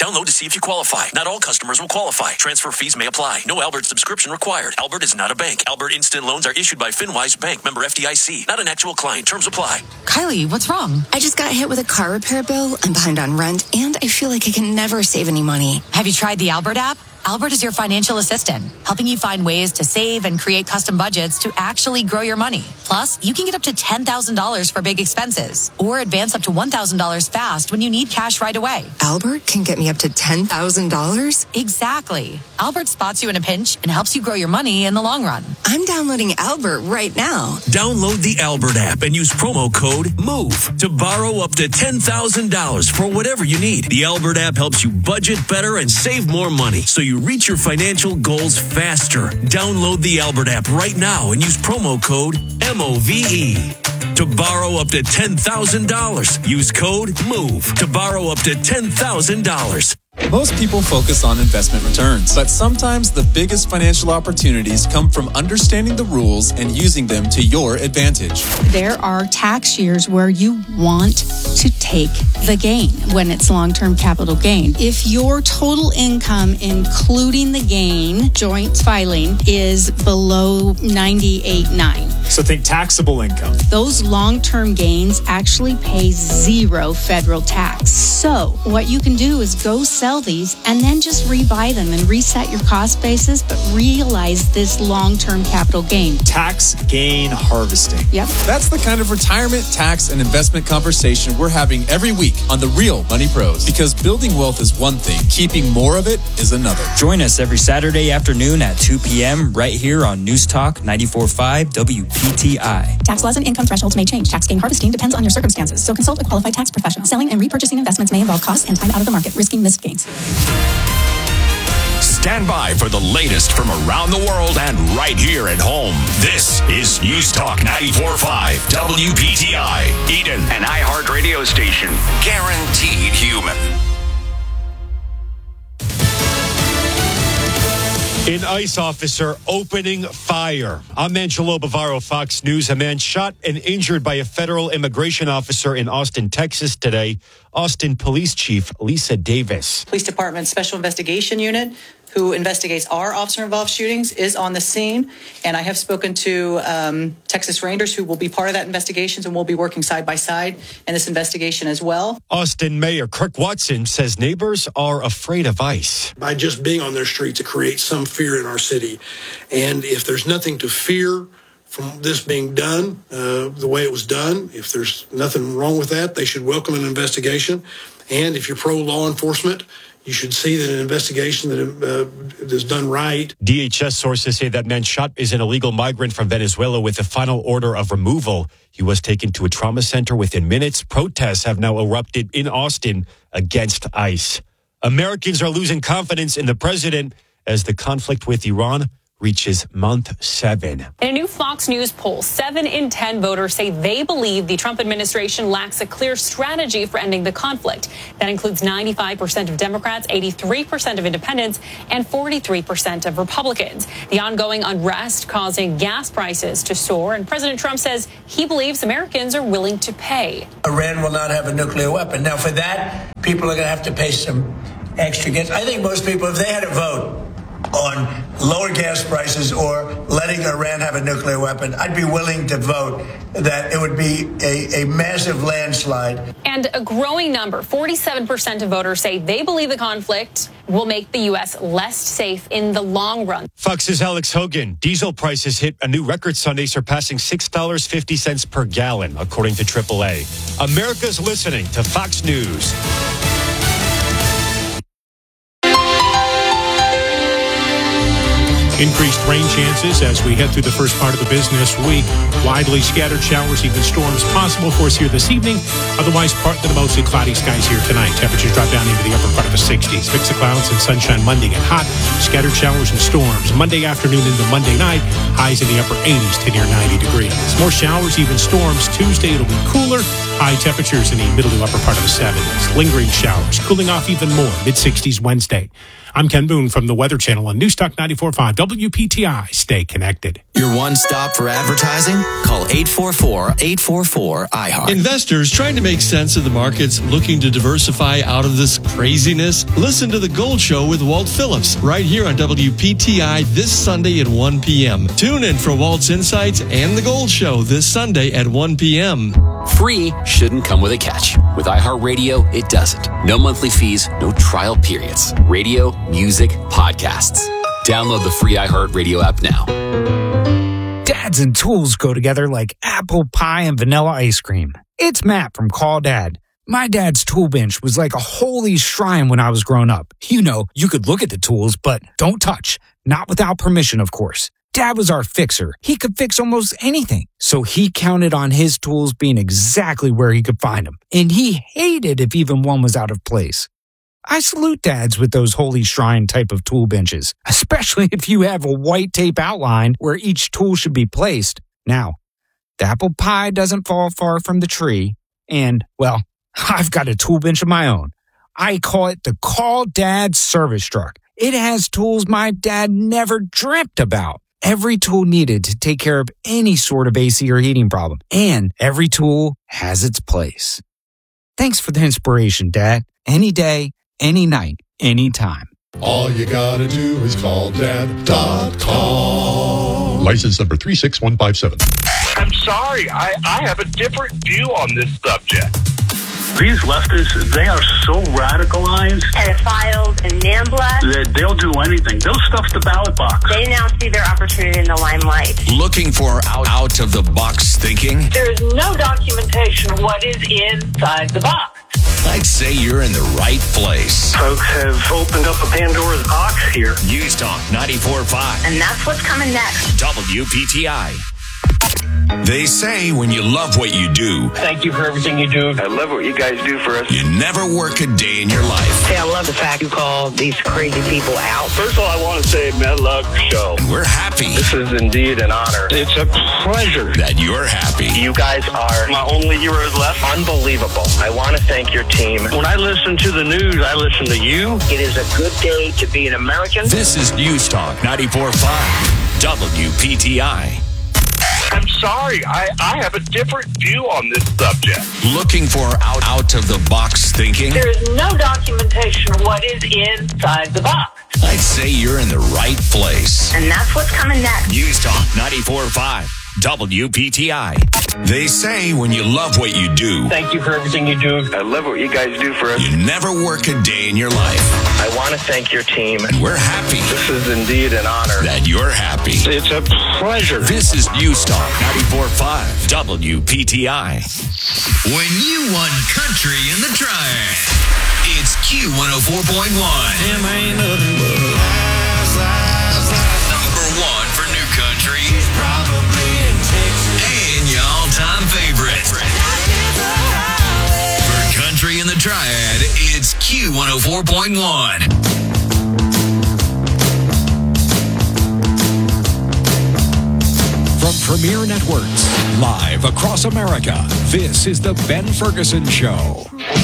Download to see if you qualify. Not all customers will qualify. Transfer fees may apply. No Albert subscription required. Albert is not a bank. Albert Instant Loans are issued by FinWise Bank, member FDIC. Not an actual client. Terms apply. Kylie, what's wrong? I just got hit with a car repair bill. I'm behind on rent, and I feel like I can never save any money. Have you tried the Albert app? Albert is your financial assistant, helping you find ways to save and create custom budgets to actually grow your money. Plus, you can get up to $10,000 for big expenses or advance up to $1,000 fast when you need cash right away. Albert can get me up to $10,000? Exactly. Albert spots you in a pinch and helps you grow your money in the long run. I'm downloading Albert right now. Download the Albert app and use promo code MOVE to borrow up to $10,000 for whatever you need. The Albert app helps you budget better and save more money so you reach your financial goals faster. Download the Albert app right now and use promo code MOVE to borrow up to $10,000. Use code MOVE to borrow up to $10,000. Most people focus on investment returns, but sometimes the biggest financial opportunities come from understanding the rules and using them to your advantage. There are tax years where you want to take the gain when it's long-term capital gain. If your total income, including the gain, joint filing, is below $98,900. So think taxable income. Those long-term gains actually pay zero federal tax. So what you can do is go sell these and then just rebuy them and reset your cost basis, but realize this long-term capital gain. Tax gain harvesting. Yep. That's the kind of retirement, tax, and investment conversation we're having every week on The Real Money Pros. Because building wealth is one thing, keeping more of it is another. Join us every Saturday afternoon at 2 p.m. right here on News Talk 94.5 WPTI. Tax laws and income thresholds may change. Tax gain harvesting depends on your circumstances, so consult a qualified tax professional. Selling and repurchasing investments may involve costs and time out of the market, risking missed gains. Stand by for the latest from around the world and right here at home. This is News Talk 94.5 WPTI, Eden, an iHeart radio station. Guaranteed human. An ICE officer opening fire. I'm Angelo Bavaro, Fox News. A man shot and injured by a federal immigration officer in Austin, Texas today. Austin Police Chief Lisa Davis. Police Department Special Investigation Unit, who investigates our officer-involved shootings, is on the scene. And I have spoken to Texas Rangers, who will be part of that investigation, and we'll be working side by side in this investigation as well. Austin Mayor Kirk Watson says neighbors are afraid of ICE. By just being on their streets, it creates some fear in our city. And if there's nothing to fear from this being done the way it was done, if there's nothing wrong with that, they should welcome an investigation. And if you're pro-law enforcement, you should see that an investigation that is done right. DHS sources say that man shot is an illegal migrant from Venezuela with a final order of removal. He was taken to a trauma center within minutes. Protests have now erupted in Austin against ICE. Americans are losing confidence in the president as the conflict with Iran reaches month 7. In a new Fox News poll, 7 in 10 voters say they believe the Trump administration lacks a clear strategy for ending the conflict. That includes 95% of Democrats, 83% of independents, and 43% of Republicans. The ongoing unrest causing gas prices to soar, and President Trump says he believes Americans are willing to pay. Iran will not have a nuclear weapon. Now, for that, people are going to have to pay some extra gas. I think most people, if they had a vote on lower gas prices or letting Iran have a nuclear weapon, I'd be willing to vote that it would be a massive landslide. And a growing number, 47% of voters say they believe the conflict will make the U.S. less safe in the long run. Fox's Alex Hogan. Diesel prices hit a new record Sunday, surpassing $6.50 per gallon, according to AAA. America's listening to Fox News. Increased rain chances as we head through the first part of the business week. Widely scattered showers, even storms possible for us here this evening. Otherwise, partly to mostly cloudy skies here tonight. Temperatures drop down into the upper part of the 60s. Mix of clouds and sunshine Monday and hot. Scattered showers and storms. Monday afternoon into Monday night. Highs in the upper 80s to near 90 degrees. More showers, even storms. Tuesday, it'll be cooler. High temperatures in the middle to upper part of the 70s. Lingering showers. Cooling off even more. Mid-60s Wednesday. I'm Ken Boone from the Weather Channel on News Talk 94.5 WPTI. Stay connected. Your one stop for advertising? Call 844-844-iHeart. Investors trying to make sense of the markets, looking to diversify out of this craziness? Listen to The Gold Show with Walt Phillips right here on WPTI this Sunday at 1 p.m. Tune in for Walt's Insights and The Gold Show this Sunday at 1 p.m. Free shouldn't come with a catch. With iHeartRadio, it doesn't. No monthly fees, no trial periods. Radio, music, podcasts. Download the free iHeartRadio app now. Dads and tools go together like apple pie and vanilla ice cream. It's Matt from Call Dad. My dad's tool bench was like a holy shrine when I was growing up. You know, you could look at the tools, but don't touch. Not without permission, of course. Dad was our fixer. He could fix almost anything. So he counted on his tools being exactly where he could find them. And he hated if even one was out of place. I salute dads with those holy shrine type of tool benches, especially if you have a white tape outline where each tool should be placed. Now, the apple pie doesn't fall far from the tree. And, well, I've got a tool bench of my own. I call it the Call Dad Service Truck. It has tools my dad never dreamt about. Every tool needed to take care of any sort of AC or heating problem. And every tool has its place. Thanks for the inspiration, Dad. Any day, any night, anytime. All you gotta do is call dad.com. License number 36157. I'm sorry, I have a different view on this subject. These leftists, they are so radicalized. Pedophiles and NAMBLA. That they'll do anything. They'll stuff the ballot box. They now see their opportunity in the limelight. Looking for out of the box thinking? There is no documentation of what is inside the box. I'd say you're in the right place. Folks have opened up a Pandora's box here. News Talk 94.5. And that's what's coming next. WPTI. They say when you love what you do, thank you for everything you do. I love what you guys do for us. You never work a day in your life. Hey, I love the fact you call these crazy people out. First of all, I want to say, man, love the show. And we're happy. This is indeed an honor. It's a pleasure that you're happy. You guys are my only heroes left. Unbelievable. I want to thank your team. When I listen to the news, I listen to you. It is a good day to be an American. This is News Talk 94.5 WPTI. I'm sorry, I have a different view on this subject. Looking for out of the box thinking? There is no documentation of what is inside the box. I'd say you're in the right place. And that's what's coming next. News Talk 94.5 WPTI. They say when you love what you do, thank you for everything you do. I love what you guys do for us. You never work a day in your life. I want to thank your team. And we're happy. This is indeed an honor. That you're happy. It's a pleasure. This is News Talk 94.5 WPTI. When you want country in the triad, it's Q104.1. Them ain't nothing but number one for new country. She's probably in Texas. And your all-time favorite. For country in the triad, it's Q104.1. From Premier Networks, live across America, this is the Ben Ferguson Show.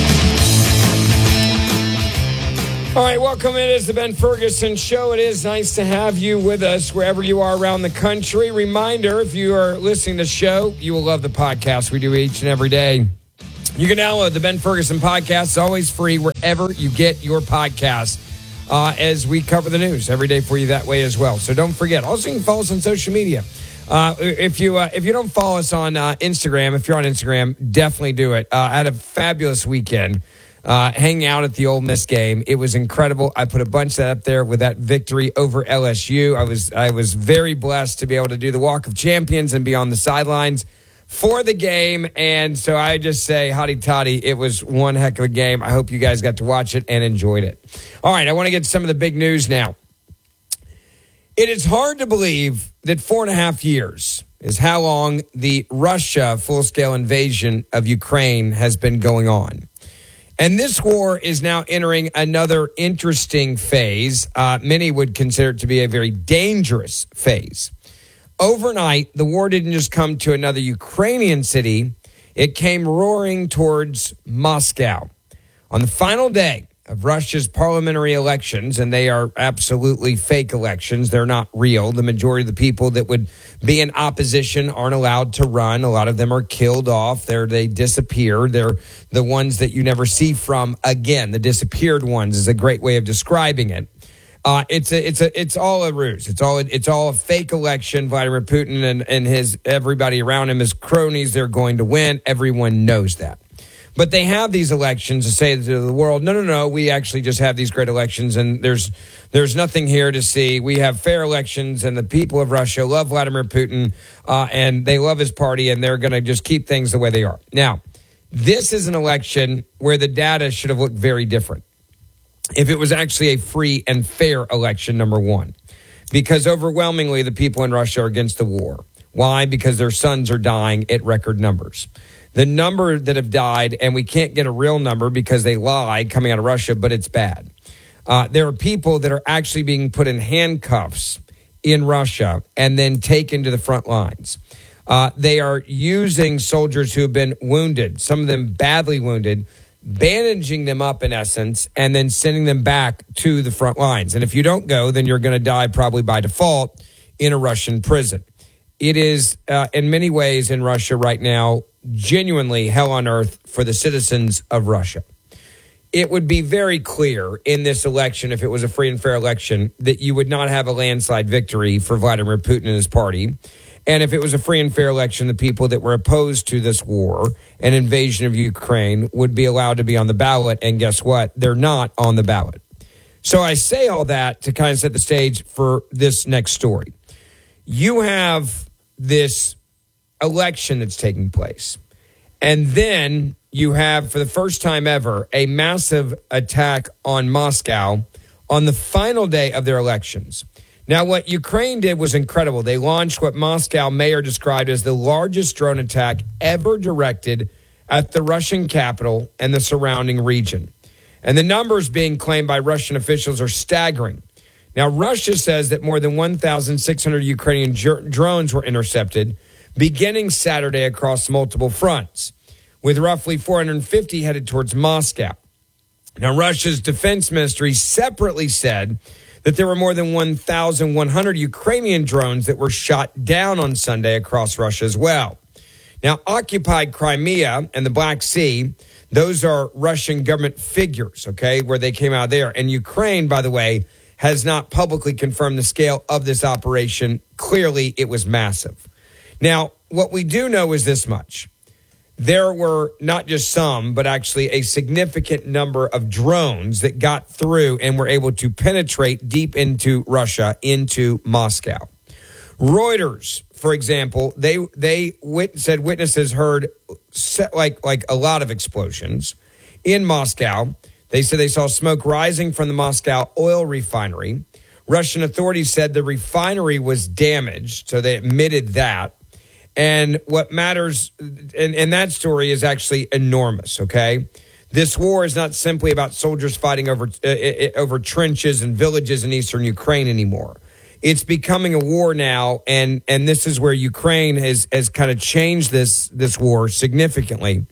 All right, welcome. It is the Ben Ferguson Show. It is nice to have you with us wherever you are around the country. Reminder, if you are listening to the show, you will love the podcast we do each and every day. You can download the Ben Ferguson podcast. It's always free wherever you get your podcast, as we cover the news every day for you that way as well. So don't forget. Also, you can follow us on social media. If you don't follow us on Instagram, if you're on Instagram, definitely do it. I had a fabulous weekend hanging out at the Ole Miss game. It was incredible. I put a bunch of that up there with that victory over LSU. I was very blessed to be able to do the Walk of Champions and be on the sidelines for the game. And so I just say, hotty toddy, it was one heck of a game. I hope you guys got to watch it and enjoyed it. All right, I want to get some of the big news now. It is hard to believe that 4.5 years is how long the Russia full-scale invasion of Ukraine has been going on. And this war is now entering another interesting phase. Many would consider it to be a very dangerous phase. Overnight, the war didn't just come to another Ukrainian city. It came roaring towards Moscow. On the final day of Russia's parliamentary elections, and they are absolutely fake elections. They're not real. The majority of the people that would be in opposition aren't allowed to run. A lot of them are killed off. They disappear. They're the ones that you never see from again. The disappeared ones is a great way of describing it. It's all a ruse. It's all a fake election. Vladimir Putin and his everybody around him, his cronies, they're going to win. Everyone knows that. But they have these elections to say to the world, no, we actually just have these great elections, and there's nothing here to see. We have fair elections, and the people of Russia love Vladimir Putin, and they love his party, and they're going to just keep things the way they are. Now, this is an election where the data should have looked very different if it was actually a free and fair election, number one, because overwhelmingly the people in Russia are against the war. Why? Because their sons are dying at record numbers. The number that have died, and we can't get a real number because they lie coming out of Russia, but it's bad. There are people that are actually being put in handcuffs in Russia and then taken to the front lines. They are using soldiers who have been wounded, some of them badly wounded, bandaging them up in essence, and then sending them back to the front lines. And if you don't go, then you're going to die probably by default in a Russian prison. It is, in many ways in Russia right now, genuinely hell on earth for the citizens of Russia. It would be very clear in this election, if it was a free and fair election, that you would not have a landslide victory for Vladimir Putin and his party. And if it was a free and fair election, the people that were opposed to this war and invasion of Ukraine would be allowed to be on the ballot. And guess what? They're not on the ballot. So I say all that to kind of set the stage for this next story. You have this election that's taking place. And then you have, for the first time ever, a massive attack on Moscow on the final day of their elections. Now, what Ukraine did was incredible. They launched what Moscow mayor described as the largest drone attack ever directed at the Russian capital and the surrounding region. And the numbers being claimed by Russian officials are staggering. Now, Russia says that more than 1,600 Ukrainian drones were intercepted beginning Saturday across multiple fronts, with roughly 450 headed towards Moscow. Now, Russia's defense ministry separately said that there were more than 1,100 Ukrainian drones that were shot down on Sunday across Russia as well. Now, occupied Crimea and the Black Sea, those are Russian government figures, okay, where they came out of there. And Ukraine, by the way, has not publicly confirmed the scale of this operation. Clearly, it was massive. Now, what we do know is this much. There were not just some, but actually a significant number of drones that got through and were able to penetrate deep into Russia, into Moscow. Reuters, for example, they said witnesses heard like a lot of explosions in Moscow. They said they saw smoke rising from the Moscow oil refinery. Russian authorities said the refinery was damaged, so they admitted that. And what matters, and that story is actually enormous, okay? This war is not simply about soldiers fighting over trenches and villages in eastern Ukraine anymore. It's becoming a war now, and this is where Ukraine has kind of changed this war significantly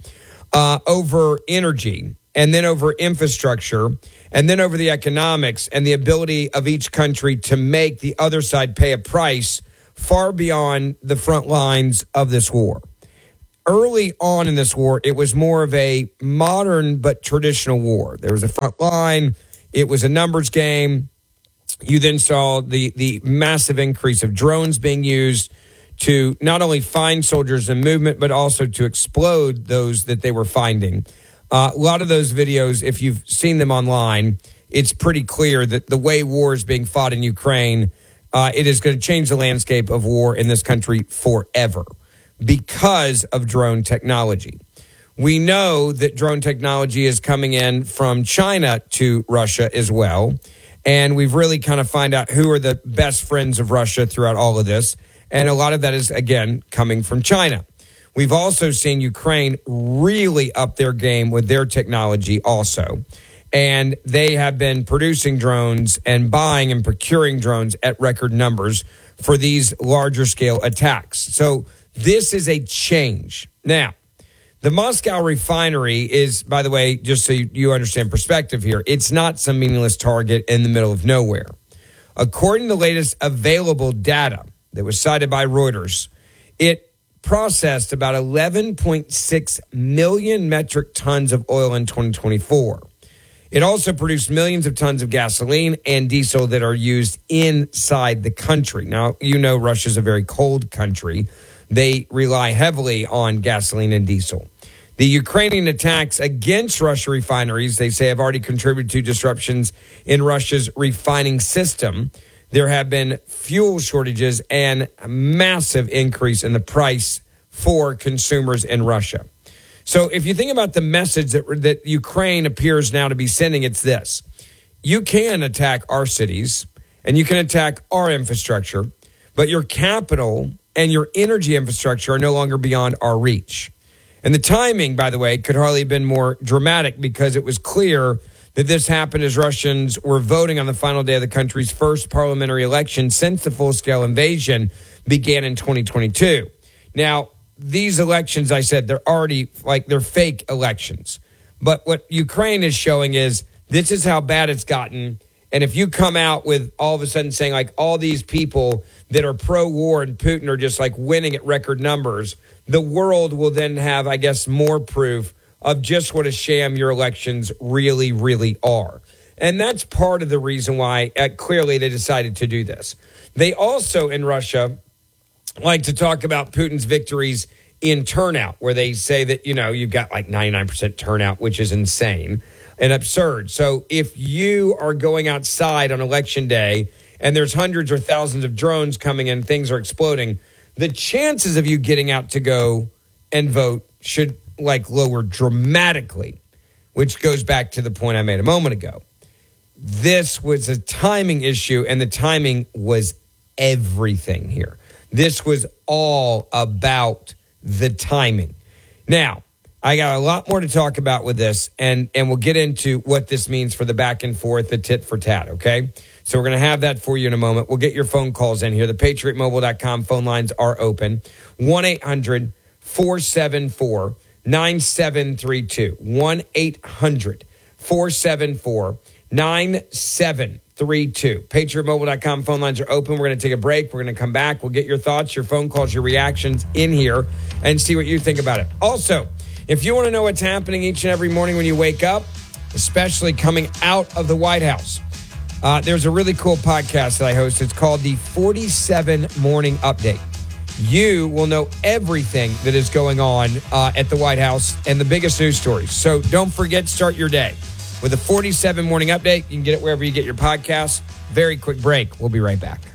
over energy, and then over infrastructure, and then over the economics and the ability of each country to make the other side pay a price far beyond the front lines of this war. Early on in this war, it was more of a modern but traditional war. There was a front line. It was a numbers game. You then saw the massive increase of drones being used to not only find soldiers in movement, but also to explode those that they were finding. A lot of those videos, if you've seen them online, it's pretty clear that the way war is being fought in Ukraine, it is going to change the landscape of war in this country forever because of drone technology. We know that drone technology is coming in from China to Russia as well. And we've really kind of find out who are the best friends of Russia throughout all of this. And a lot of that is, again, coming from China. We've also seen Ukraine really up their game with their technology also. And they have been producing drones and buying and procuring drones at record numbers for these larger scale attacks. So this is a change. Now, The Moscow refinery is, by the way, just so you understand perspective here, it's not some meaningless target in the middle of nowhere. According to the latest available data that was cited by Reuters, it processed about 11.6 million metric tons of oil in 2024. It also produced millions of tons of gasoline and diesel that are used inside the country. Now, you know Russia's a very cold country. They rely heavily on gasoline and diesel. The Ukrainian attacks against Russia refineries, they say, have already contributed to disruptions in Russia's refining system. There have been fuel shortages and a massive increase in the price for consumers in Russia. So if you think about the message that Ukraine appears now to be sending, it's this. You can attack our cities and you can attack our infrastructure, but your capital and your energy infrastructure are no longer beyond our reach. And the timing, by the way, could hardly have been more dramatic because it was clear that this happened as Russians were voting on the final day of the country's first parliamentary election since the full-scale invasion began in 2022. Now, these elections, I said, they're already they're fake elections. But what Ukraine is showing is this is how bad it's gotten. And if you come out with all of a sudden saying like all these people that are pro-war and Putin are just like winning at record numbers, the world will then have, I guess, more proof of just what a sham your elections really, really are. And that's part of the reason why clearly they decided to do this. They also, in Russia, like to talk about Putin's victories in turnout, where they say that, you know, you've got like 99% turnout, which is insane and absurd. So if you are going outside on election day and there's hundreds or thousands of drones coming in, things are exploding, the chances of you getting out to go and vote should lower dramatically, which goes back to the point I made a moment ago. This was a timing issue, and the timing was everything here. This was all about the timing. Now, I got a lot more to talk about with this, and we'll get into what this means for the back and forth, the tit for tat, okay? So we're going to have that for you in a moment. We'll get your phone calls in here. The PatriotMobile.com phone lines are open. 1-800-474-9732. 1-800-474-9732. PatriotMobile.com phone lines are open. We're going to take a break. We're going to come back. We'll get your thoughts, your phone calls, your reactions in here and see what you think about it. Also, if you want to know what's happening each and every morning when you wake up, especially coming out of the White House, there's a really cool podcast that I host. It's called the 47 Morning Update. You will know everything that is going on at the White House and the biggest news stories. So don't forget, start your day with a 47 Morning Update. You can get it wherever you get your podcasts. Very quick break. We'll be right back.